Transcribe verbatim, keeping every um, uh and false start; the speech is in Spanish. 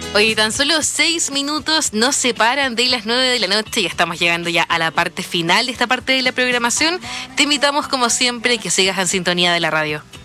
Oye, tan solo seis minutos nos separan de las nueve de la noche y estamos llegando ya a la parte final de esta parte de la programación. Te invitamos, como siempre, que sigas en sintonía de la radio.